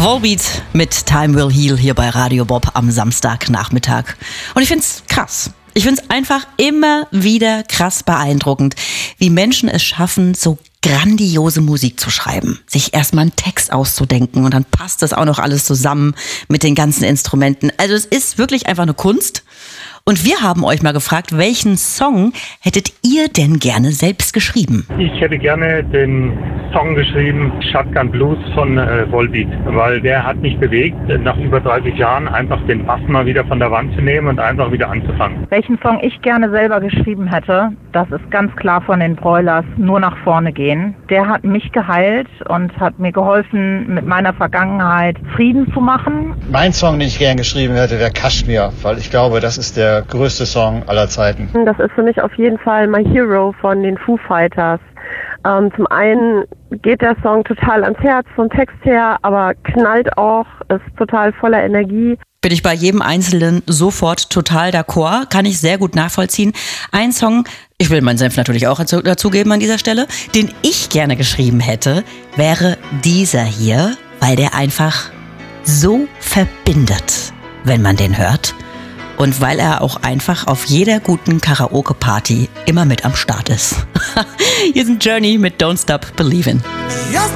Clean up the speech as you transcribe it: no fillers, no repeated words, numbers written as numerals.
Volbeat mit Time Will Heal hier bei Radio Bob am Samstagnachmittag. Und ich find's krass. Ich find's einfach immer wieder krass beeindruckend, wie Menschen es schaffen, so grandiose Musik zu schreiben. Sich erstmal einen Text auszudenken und dann passt das auch noch alles zusammen mit den ganzen Instrumenten. Also es ist wirklich einfach eine Kunst. Und wir haben euch mal gefragt, welchen Song hättet ihr denn gerne selbst geschrieben? Ich hätte gerne den Song geschrieben, Shotgun Blues von Volbeat, weil der hat mich bewegt, nach über 30 Jahren einfach den Bass mal wieder von der Wand zu nehmen und einfach wieder anzufangen. Welchen Song ich gerne selber geschrieben hätte, das ist ganz klar von den Broilers, Nur nach vorne gehen. Der hat mich geheilt und hat mir geholfen, mit meiner Vergangenheit Frieden zu machen. Mein Song, den ich gerne geschrieben hätte, wäre Kashmir, weil ich glaube, das ist der größte Song aller Zeiten. Das ist für mich auf jeden Fall My Hero von den Foo Fighters. Zum einen geht der Song total ans Herz vom Text her, aber knallt auch, ist total voller Energie. Bin ich bei jedem Einzelnen sofort total d'accord, kann ich sehr gut nachvollziehen. Ein Song, ich will meinen Senf natürlich auch dazugeben an dieser Stelle, den ich gerne geschrieben hätte, wäre dieser hier, weil der einfach so verbindet, wenn man den hört. Und weil er auch einfach auf jeder guten Karaoke-Party immer mit am Start ist. Hier sind Journey mit Don't Stop Believin'.